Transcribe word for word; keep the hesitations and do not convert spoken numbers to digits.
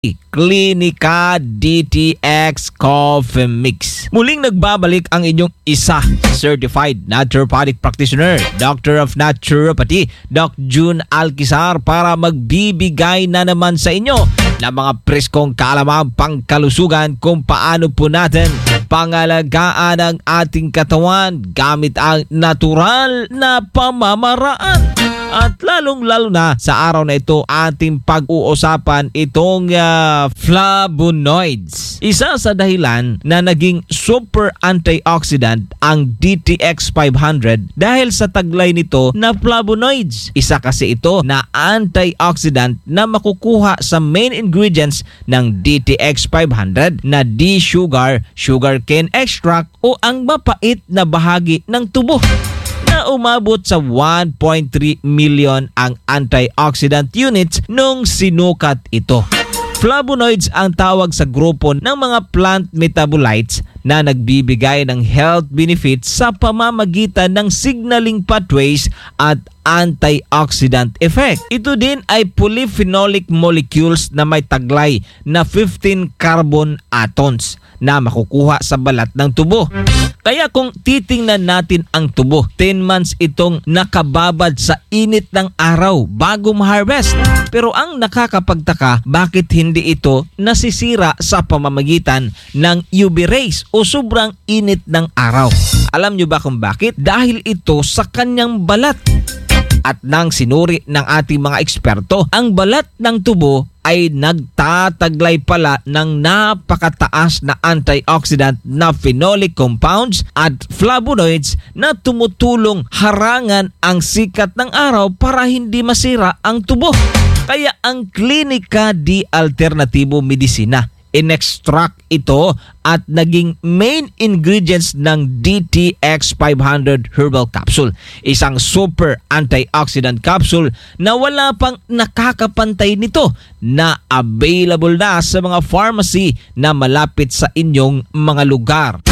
Clinica D T X Coffee Mix. Muling nagbabalik ang inyong isa certified naturopathic practitioner, Doctor of Naturopathy, Doc June Alquizar, para magbibigay na naman sa inyo ng mga preskong kaalaman pangkalusugan kung paano po natin pangalagaan ang ating katawan gamit ang natural na pamamaraan. At lalong-lalo na sa araw na ito, ating pag-uusapan itong uh, flavonoids. Isa sa dahilan na naging super antioxidant ang D T X five hundred dahil sa taglay nito na flavonoids. Isa kasi ito na antioxidant na makukuha sa main ingredients ng D T X five hundred na D-sugar, sugarcane extract o ang mapait na bahagi ng tubo. Na umabot sa one point three million ang antioxidant units nung sinukat ito. Flavonoids ang tawag sa grupo ng mga plant metabolites na nagbibigay ng health benefits sa pamamagitan ng signaling pathways at antioxidant effect. Ito din ay polyphenolic molecules na may taglay na fifteen carbon atoms na makukuha sa balat ng tubo. Kaya kung titingnan natin ang tubo, ten months itong nakababad sa init ng araw bago ma-harvest. Pero ang nakakapagtaka, bakit hindi ito nasisira sa pamamagitan ng U V rays o sobrang init ng araw? Alam nyo ba kung bakit? Dahil ito sa kanyang balat. At nang sinuri ng ating mga eksperto, ang balat ng tubo ay nagtataglay pala ng napakataas na antioxidant na phenolic compounds at flavonoids na tumutulong harangan ang sikat ng araw para hindi masira ang tubo. Kaya ang Clinica D Alternativo Medicina, in-extract ito at naging main ingredients ng D T X five hundred Herbal Capsule. Isang super antioxidant capsule na wala pang nakakapantay nito, na available na sa mga pharmacy na malapit sa inyong mga lugar.